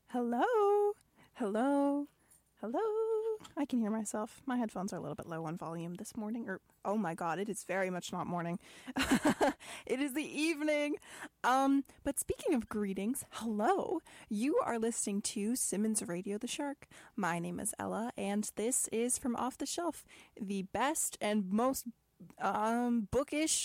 Hello? Hello? Hello? I can hear myself. My headphones are a little bit low on volume this morning. Oh my god, it is very much not morning. It is the evening. But speaking of greetings, hello. You are listening to Simmons Radio the Shark. My name is Ella, and this is from Off the Shelf, the best and most bookish